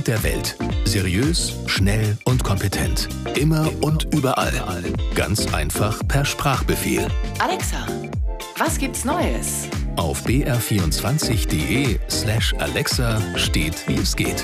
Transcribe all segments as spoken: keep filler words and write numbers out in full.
Punkt der Welt. Seriös, schnell und kompetent. Immer und überall. Ganz einfach per Sprachbefehl. Alexa, was gibt's Neues? Auf b r vierundzwanzig punkt d e slash Alexa steht, wie es geht.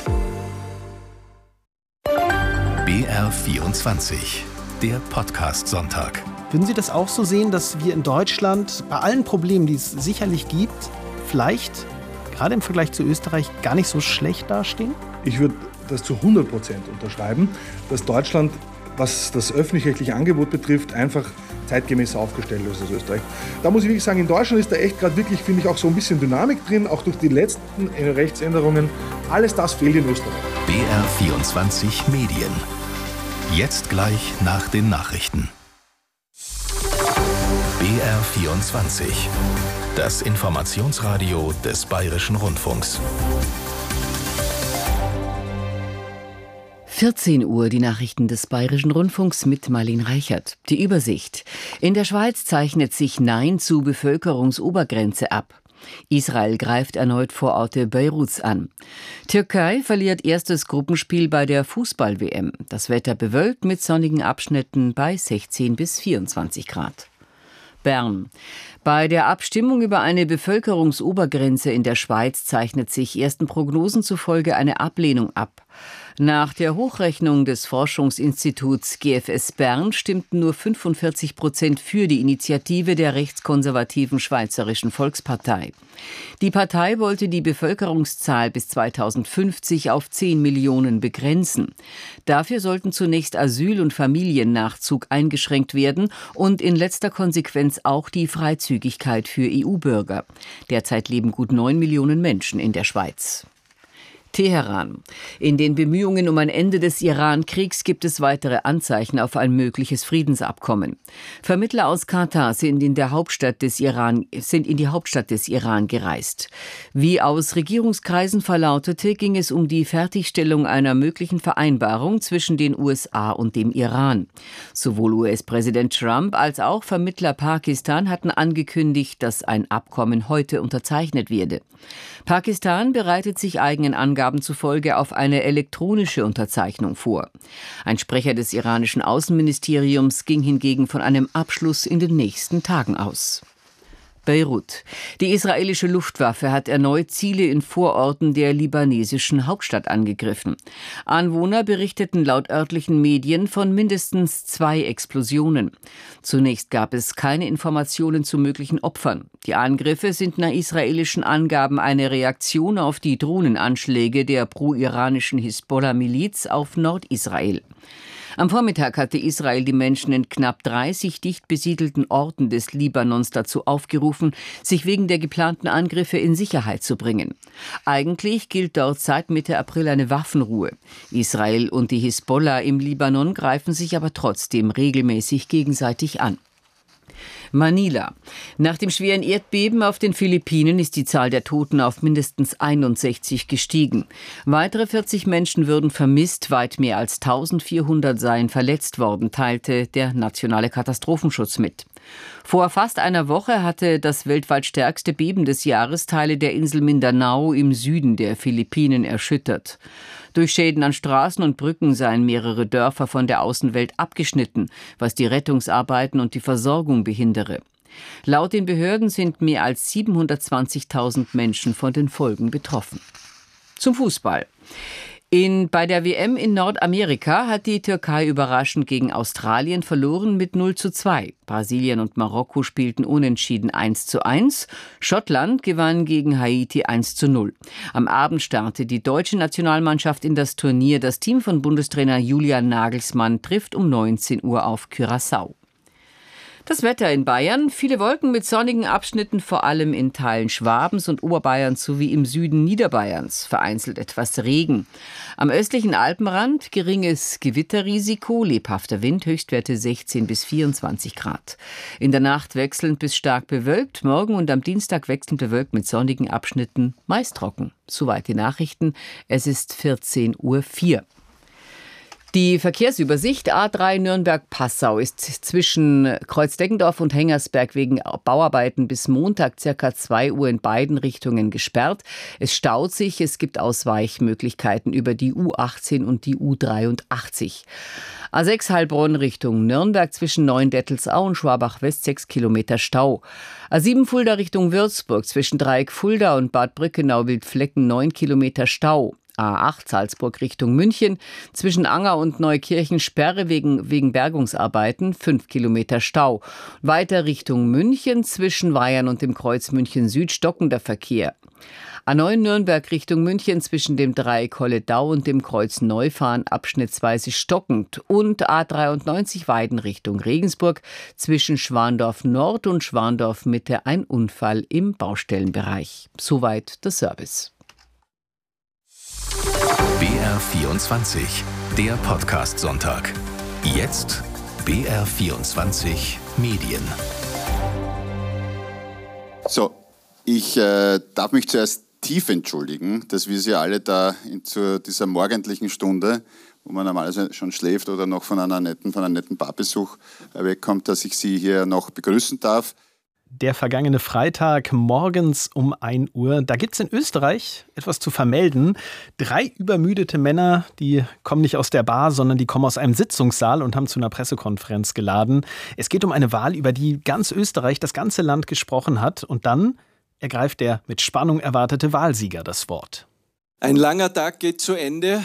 B R vierundzwanzig, der Podcast-Sonntag. Würden Sie das auch so sehen, dass wir in Deutschland bei allen Problemen, die es sicherlich gibt, vielleicht gerade im Vergleich zu Österreich gar nicht so schlecht dastehen? Ich würde das zu hundert Prozent unterschreiben, dass Deutschland, was das öffentlich-rechtliche Angebot betrifft, einfach zeitgemäß aufgestellt ist als Österreich. Da muss ich wirklich sagen, in Deutschland ist da echt gerade wirklich, finde ich, auch so ein bisschen Dynamik drin, auch durch die letzten Rechtsänderungen. Alles das fehlt in Österreich. B R vierundzwanzig Medien. Jetzt gleich nach den Nachrichten. B R vierundzwanzig. Das Informationsradio des Bayerischen Rundfunks. vierzehn Uhr, die Nachrichten des Bayerischen Rundfunks mit Marlene Reichert. Die Übersicht. In der Schweiz zeichnet sich Nein zu Bevölkerungsobergrenze ab. Israel greift erneut Vororte Beiruts an. Türkei verliert erstes Gruppenspiel bei der Fußball-W M. Das Wetter bewölkt mit sonnigen Abschnitten bei sechzehn bis vierundzwanzig Grad. Bern. Bei der Abstimmung über eine Bevölkerungsobergrenze in der Schweiz zeichnet sich ersten Prognosen zufolge eine Ablehnung ab. Nach der Hochrechnung des Forschungsinstituts G F S Bern stimmten nur fünfundvierzig Prozent für die Initiative der rechtskonservativen Schweizerischen Volkspartei. Die Partei wollte die Bevölkerungszahl bis zweitausendfünfzig auf zehn Millionen begrenzen. Dafür sollten zunächst Asyl- und Familiennachzug eingeschränkt werden und in letzter Konsequenz auch die Freizügigkeit für E U-Bürger. Derzeit leben gut neun Millionen Menschen in der Schweiz. Teheran. In den Bemühungen um ein Ende des Iran-Kriegs gibt es weitere Anzeichen auf ein mögliches Friedensabkommen. Vermittler aus Katar sind in der Hauptstadt des Iran, sind in die Hauptstadt des Iran gereist. Wie aus Regierungskreisen verlautete, ging es um die Fertigstellung einer möglichen Vereinbarung zwischen den U S A und dem Iran. Sowohl U S-Präsident Trump als auch Vermittler Pakistan hatten angekündigt, dass ein Abkommen heute unterzeichnet werde. Pakistan bereitet sich eigenen Angaben zufolge auf eine elektronische Unterzeichnung vor. Ein Sprecher des iranischen Außenministeriums ging hingegen von einem Abschluss in den nächsten Tagen aus. Beirut. Die israelische Luftwaffe hat erneut Ziele in Vororten der libanesischen Hauptstadt angegriffen. Anwohner berichteten laut örtlichen Medien von mindestens zwei Explosionen. Zunächst gab es keine Informationen zu möglichen Opfern. Die Angriffe sind nach israelischen Angaben eine Reaktion auf die Drohnenanschläge der pro-iranischen Hisbollah-Miliz auf Nordisrael. Am Vormittag hatte Israel die Menschen in knapp dreißig dicht besiedelten Orten des Libanons dazu aufgerufen, sich wegen der geplanten Angriffe in Sicherheit zu bringen. Eigentlich gilt dort seit Mitte April eine Waffenruhe. Israel und die Hisbollah im Libanon greifen sich aber trotzdem regelmäßig gegenseitig an. Manila. Nach dem schweren Erdbeben auf den Philippinen ist die Zahl der Toten auf mindestens einundsechzig gestiegen. Weitere vierzig Menschen würden vermisst, weit mehr als eintausendvierhundert seien verletzt worden, teilte der nationale Katastrophenschutz mit. Vor fast einer Woche hatte das weltweit stärkste Beben des Jahres Teile der Insel Mindanao im Süden der Philippinen erschüttert. Durch Schäden an Straßen und Brücken seien mehrere Dörfer von der Außenwelt abgeschnitten, was die Rettungsarbeiten und die Versorgung behindere. Laut den Behörden sind mehr als siebenhundertzwanzigtausend Menschen von den Folgen betroffen. Zum Fußball. In, bei der W M in Nordamerika hat die Türkei überraschend gegen Australien verloren mit null zu zwei. Brasilien und Marokko spielten unentschieden eins zu eins. Schottland gewann gegen Haiti eins zu null. Am Abend startet die deutsche Nationalmannschaft in das Turnier. Das Team von Bundestrainer Julian Nagelsmann trifft um neunzehn Uhr auf Curaçao. Das Wetter in Bayern, viele Wolken mit sonnigen Abschnitten, vor allem in Teilen Schwabens und Oberbayerns sowie im Süden Niederbayerns, vereinzelt etwas Regen. Am östlichen Alpenrand geringes Gewitterrisiko, lebhafter Wind, Höchstwerte sechzehn bis vierundzwanzig Grad. In der Nacht wechselnd bis stark bewölkt, morgen und am Dienstag wechselnd bewölkt mit sonnigen Abschnitten, meist trocken. Soweit die Nachrichten, es ist vierzehn Uhr vier. Die Verkehrsübersicht A drei Nürnberg-Passau ist zwischen Kreuzdeggendorf und Hengersberg wegen Bauarbeiten bis Montag circa zwei Uhr in beiden Richtungen gesperrt. Es staut sich, es gibt Ausweichmöglichkeiten über die U achtzehn und die U dreiundachtzig. A sechs Heilbronn Richtung Nürnberg zwischen Neuendettelsau und Schwabach-West sechs Kilometer Stau. A sieben Fulda Richtung Würzburg zwischen Dreieck Fulda und Bad Brückenau-Wildflecken neun Kilometer Stau. A acht Salzburg Richtung München zwischen Anger und Neukirchen Sperre wegen, wegen Bergungsarbeiten, fünf Kilometer Stau. Weiter Richtung München zwischen Weyern und dem Kreuz München Süd stockender Verkehr. A neun Nürnberg Richtung München zwischen dem Dreieck Holledau und dem Kreuz Neufahren abschnittsweise stockend. Und A dreiundneunzig Weiden Richtung Regensburg zwischen Schwandorf Nord und Schwandorf Mitte ein Unfall im Baustellenbereich. Soweit der Service. B R vierundzwanzig, der Podcast-Sonntag. Jetzt B R vierundzwanzig Medien. So, ich äh, darf mich zuerst tief entschuldigen, dass wir Sie alle da in, zu dieser morgendlichen Stunde, wo man normalerweise schon schläft oder noch von, einer netten, von einem netten Barbesuch äh, wegkommt, dass ich Sie hier noch begrüßen darf. Der vergangene Freitag morgens um ein Uhr, da gibt es in Österreich etwas zu vermelden. Drei übermüdete Männer, die kommen nicht aus der Bar, sondern die kommen aus einem Sitzungssaal und haben zu einer Pressekonferenz geladen. Es geht um eine Wahl, über die ganz Österreich, das ganze Land gesprochen hat. Und dann ergreift der mit Spannung erwartete Wahlsieger das Wort. Ein langer Tag geht zu Ende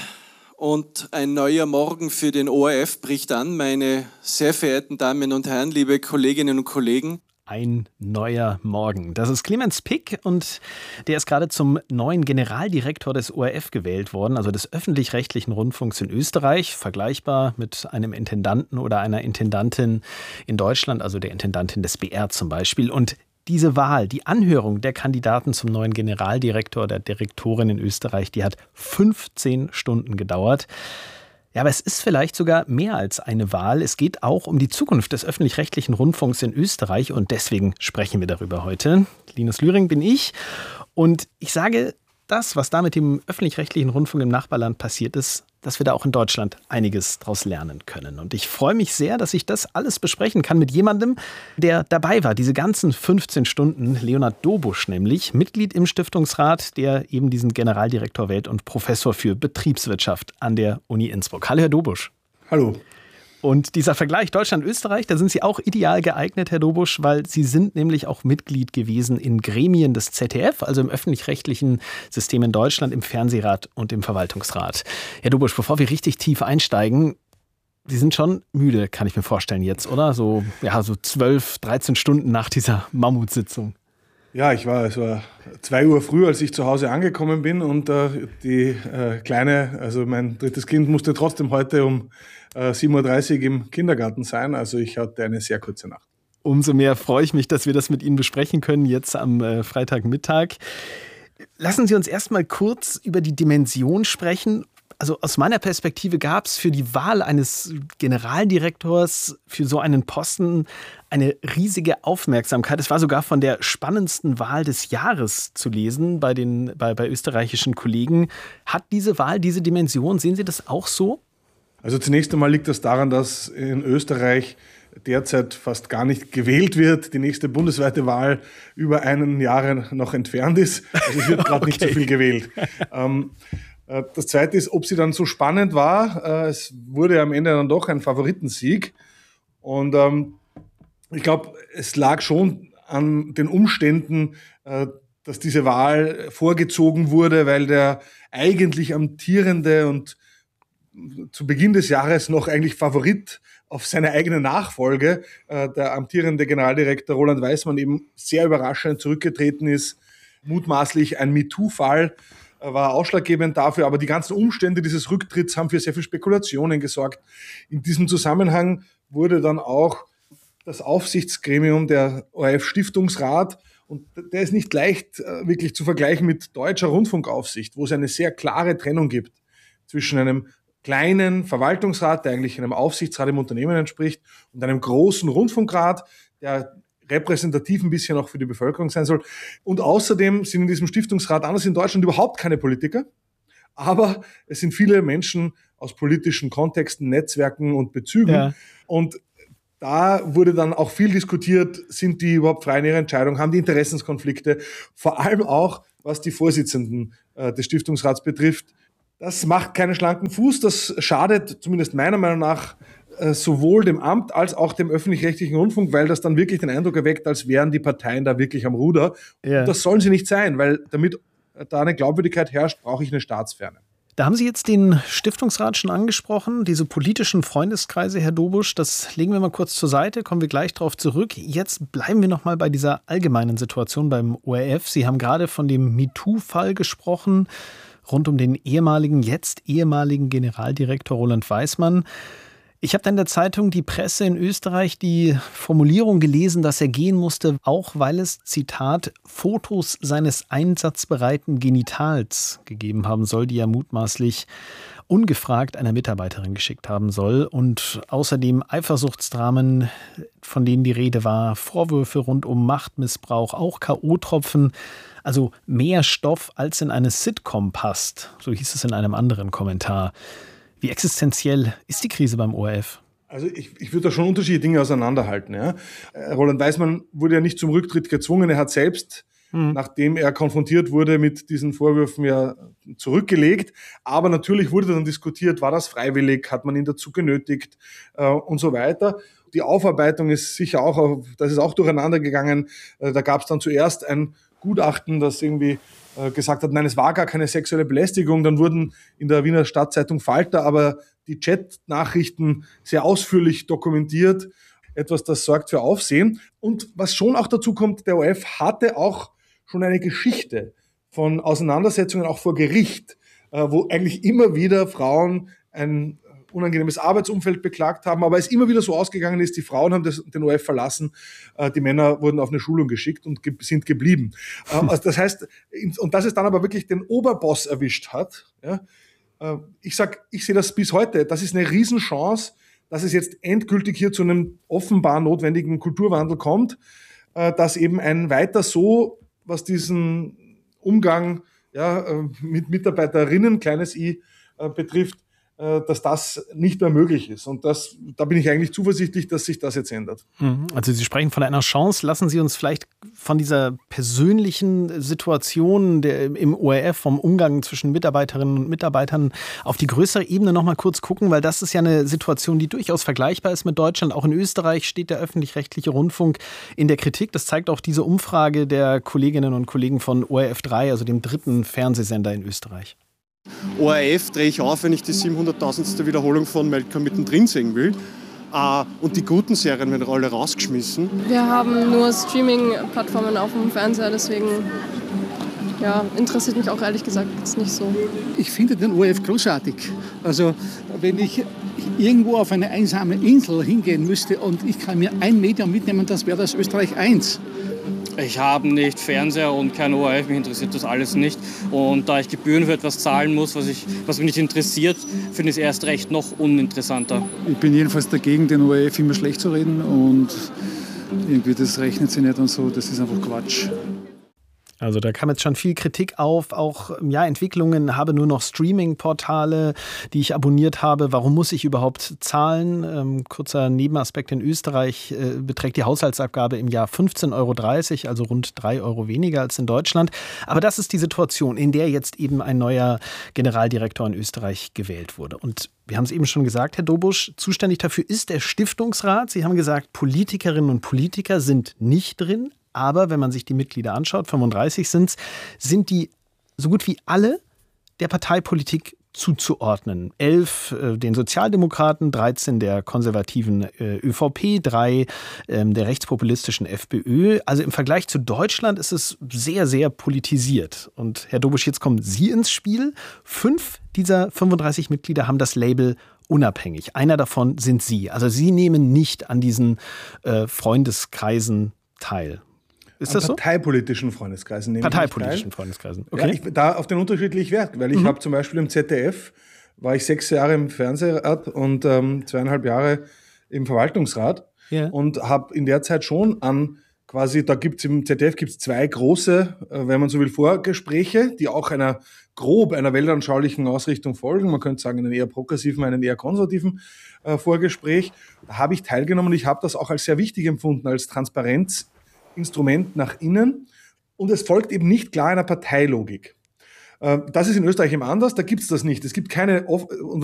und ein neuer Morgen für den O R F bricht an. Meine sehr verehrten Damen und Herren, liebe Kolleginnen und Kollegen. Ein neuer Morgen. Das ist Clemens Pick und der ist gerade zum neuen Generaldirektor des O R F gewählt worden, also des öffentlich-rechtlichen Rundfunks in Österreich, vergleichbar mit einem Intendanten oder einer Intendantin in Deutschland, also der Intendantin des B R zum Beispiel. Und diese Wahl, die Anhörung der Kandidaten zum neuen Generaldirektor, der Direktorin in Österreich, die hat fünfzehn Stunden gedauert. Ja, aber es ist vielleicht sogar mehr als eine Wahl. Es geht auch um die Zukunft des öffentlich-rechtlichen Rundfunks in Österreich und deswegen sprechen wir darüber heute. Linus Lühring bin ich und ich sage, das, was da mit dem öffentlich-rechtlichen Rundfunk im Nachbarland passiert ist, dass wir da auch in Deutschland einiges daraus lernen können. Und ich freue mich sehr, dass ich das alles besprechen kann mit jemandem, der dabei war, diese ganzen fünfzehn Stunden, Leonhard Dobusch nämlich, Mitglied im Stiftungsrat, der eben diesen Generaldirektor wählt und Professor für Betriebswirtschaft an der Uni Innsbruck. Hallo, Herr Dobusch. Hallo. Und dieser Vergleich Deutschland-Österreich, da sind Sie auch ideal geeignet, Herr Dobusch, weil Sie sind nämlich auch Mitglied gewesen in Gremien des Z D F, also im öffentlich-rechtlichen System in Deutschland, im Fernsehrat und im Verwaltungsrat. Herr Dobusch, bevor wir richtig tief einsteigen, Sie sind schon müde, kann ich mir vorstellen jetzt, oder? So, ja, so zwölf, dreizehn Stunden nach dieser Mammutsitzung. Ja, ich war, es war zwei Uhr früh, als ich zu Hause angekommen bin und äh, die äh, Kleine, also mein drittes Kind, musste trotzdem heute um äh, sieben Uhr dreißig im Kindergarten sein. Also ich hatte eine sehr kurze Nacht. Umso mehr freue ich mich, dass wir das mit Ihnen besprechen können, jetzt am äh, Freitagmittag. Lassen Sie uns erstmal kurz über die Dimension sprechen. Also aus meiner Perspektive gab es für die Wahl eines Generaldirektors für so einen Posten eine riesige Aufmerksamkeit. Es war sogar von der spannendsten Wahl des Jahres zu lesen bei den bei, bei österreichischen Kollegen. Hat diese Wahl diese Dimension? Sehen Sie das auch so? Also zunächst einmal liegt das daran, dass in Österreich derzeit fast gar nicht gewählt wird. Die nächste bundesweite Wahl über einen Jahr noch entfernt ist. Also es wird gerade okay. nicht so viel gewählt. Ähm, Das Zweite ist, ob sie dann so spannend war. Es wurde am Ende dann doch ein Favoritensieg. Und ähm, ich glaube, es lag schon an den Umständen, äh, dass diese Wahl vorgezogen wurde, weil der eigentlich amtierende und zu Beginn des Jahres noch eigentlich Favorit auf seine eigene Nachfolge, äh, der amtierende Generaldirektor Roland Weismann, eben sehr überraschend zurückgetreten ist. Mutmaßlich ein MeToo-Fall. War ausschlaggebend dafür, aber die ganzen Umstände dieses Rücktritts haben für sehr viel Spekulationen gesorgt. In diesem Zusammenhang wurde dann auch das Aufsichtsgremium der O R F-Stiftungsrat, und der ist nicht leicht wirklich zu vergleichen mit deutscher Rundfunkaufsicht, wo es eine sehr klare Trennung gibt zwischen einem kleinen Verwaltungsrat, der eigentlich einem Aufsichtsrat im Unternehmen entspricht, und einem großen Rundfunkrat, der repräsentativ ein bisschen auch für die Bevölkerung sein soll. Und außerdem sind in diesem Stiftungsrat, anders in Deutschland, überhaupt keine Politiker. Aber es sind viele Menschen aus politischen Kontexten, Netzwerken und Bezügen. Ja. Und da wurde dann auch viel diskutiert, sind die überhaupt frei in ihrer Entscheidung, haben die Interessenskonflikte, vor allem auch, was die Vorsitzenden äh, des Stiftungsrats betrifft. Das macht keinen schlanken Fuß, das schadet zumindest meiner Meinung nach äh, sowohl dem Amt als auch dem öffentlich-rechtlichen Rundfunk, weil das dann wirklich den Eindruck erweckt, als wären die Parteien da wirklich am Ruder. Ja. Und das sollen sie nicht sein, weil damit da eine Glaubwürdigkeit herrscht, brauche ich eine Staatsferne. Da haben Sie jetzt den Stiftungsrat schon angesprochen, diese politischen Freundeskreise, Herr Dobusch, das legen wir mal kurz zur Seite, kommen wir gleich darauf zurück. Jetzt bleiben wir noch mal bei dieser allgemeinen Situation beim O R F. Sie haben gerade von dem MeToo-Fall gesprochen, rund um den ehemaligen, jetzt ehemaligen Generaldirektor Roland Weismann. Ich habe dann in der Zeitung Die Presse in Österreich die Formulierung gelesen, dass er gehen musste, auch weil es, Zitat, Fotos seines einsatzbereiten Genitals gegeben haben soll, die er mutmaßlich ungefragt einer Mitarbeiterin geschickt haben soll. Und außerdem Eifersuchtsdramen, von denen die Rede war, Vorwürfe rund um Machtmissbrauch, auch K O-Tropfen. Also mehr Stoff, als in eine Sitcom passt. So hieß es in einem anderen Kommentar. Wie existenziell ist die Krise beim O R F? Also ich, ich würde da schon unterschiedliche Dinge auseinanderhalten. Ja. Roland Weismann wurde ja nicht zum Rücktritt gezwungen. Er hat selbst, hm. nachdem er konfrontiert wurde mit diesen Vorwürfen, ja zurückgelegt. Aber natürlich wurde dann diskutiert, war das freiwillig, hat man ihn dazu genötigt äh, und so weiter. Die Aufarbeitung ist sicher auch, das ist auch durcheinander gegangen. Äh, da gab es dann zuerst ein Gutachten, das irgendwie gesagt hat, nein, es war gar keine sexuelle Belästigung. Dann wurden in der Wiener Stadtzeitung Falter aber die Chat-Nachrichten sehr ausführlich dokumentiert. Etwas, das sorgt für Aufsehen. Und was schon auch dazu kommt, der O R F hatte auch schon eine Geschichte von Auseinandersetzungen auch vor Gericht, wo eigentlich immer wieder Frauen ein unangenehmes Arbeitsumfeld beklagt haben, aber es immer wieder so ausgegangen ist, die Frauen haben das, den O R F verlassen, äh, die Männer wurden auf eine Schulung geschickt und ge- sind geblieben. Äh, also das heißt, und dass es dann aber wirklich den Oberboss erwischt hat, ja, äh, ich sag, ich sehe das bis heute, das ist eine Riesenchance, dass es jetzt endgültig hier zu einem offenbar notwendigen Kulturwandel kommt, äh, dass eben ein weiter so, was diesen Umgang ja, äh, mit Mitarbeiterinnen, kleines i, äh, betrifft, dass das nicht mehr möglich ist. Und das, da bin ich eigentlich zuversichtlich, dass sich das jetzt ändert. Also Sie sprechen von einer Chance. Lassen Sie uns vielleicht von dieser persönlichen Situation der, im O R F, vom Umgang zwischen Mitarbeiterinnen und Mitarbeitern auf die größere Ebene noch mal kurz gucken, weil das ist ja eine Situation, die durchaus vergleichbar ist mit Deutschland. Auch in Österreich steht der öffentlich-rechtliche Rundfunk in der Kritik. Das zeigt auch diese Umfrage der Kolleginnen und Kollegen von O R F drei, also dem dritten Fernsehsender in Österreich. O R F drehe ich auf, wenn ich die siebenhunderttausendste Wiederholung von Malcolm mittendrin sehen will. Uh, und die guten Serien werden alle rausgeschmissen. Wir haben nur Streaming-Plattformen auf dem Fernseher, deswegen ja, interessiert mich auch ehrlich gesagt jetzt nicht so. Ich finde den O R F großartig. Also wenn ich irgendwo auf eine einsame Insel hingehen müsste und ich kann mir ein Medium mitnehmen, das wäre das Österreich eins. Ich habe nicht Fernseher und kein O R F, mich interessiert das alles nicht. Und da ich Gebühren für etwas zahlen muss, was, ich, was mich nicht interessiert, finde ich es erst recht noch uninteressanter. Ich bin jedenfalls dagegen, den O R F immer schlecht zu reden und irgendwie das rechnet sich nicht und so, das ist einfach Quatsch. Also da kam jetzt schon viel Kritik auf, auch ja, Entwicklungen, habe nur noch Streaming-Portale, die ich abonniert habe. Warum muss ich überhaupt zahlen? Ähm, kurzer Nebenaspekt: in Österreich äh, beträgt die Haushaltsabgabe im Jahr fünfzehn Euro dreißig, also rund drei Euro weniger als in Deutschland. Aber das ist die Situation, in der jetzt eben ein neuer Generaldirektor in Österreich gewählt wurde. Und wir haben es eben schon gesagt, Herr Dobusch, zuständig dafür ist der Stiftungsrat. Sie haben gesagt, Politikerinnen und Politiker sind nicht drin. Aber wenn man sich die Mitglieder anschaut, fünfunddreißig sind es, sind die so gut wie alle der Parteipolitik zuzuordnen. Elf äh, den Sozialdemokraten, dreizehn der konservativen äh, ÖVP, drei äh, der rechtspopulistischen FPÖ. Also im Vergleich zu Deutschland ist es sehr, sehr politisiert. Und Herr Dobusch, jetzt kommen Sie ins Spiel. Fünf dieser fünfunddreißig Mitglieder haben das Label unabhängig. Einer davon sind Sie. Also Sie nehmen nicht an diesen äh, Freundeskreisen teil. Ist das so? Parteipolitischen Freundeskreisen. Parteipolitischen Freundeskreisen, okay. Ja, ich, da auf den unterschiedlichen Wert, weil ich mhm. habe zum Beispiel im Z D F, war ich sechs Jahre im Fernsehrat und ähm, zweieinhalb Jahre im Verwaltungsrat yeah. und habe in der Zeit schon an quasi, da gibt es im Z D F gibt's zwei große, äh, wenn man so will, Vorgespräche, die auch einer grob einer weltanschaulichen Ausrichtung folgen. Man könnte sagen, einen eher progressiven, einen eher konservativen äh, Vorgespräch. Da habe ich teilgenommen und ich habe das auch als sehr wichtig empfunden, als Transparenzinstrument nach innen. Und es folgt eben nicht klar einer Parteilogik. Äh, das ist in Österreich eben anders, da gibt es das nicht. Es gibt keine, und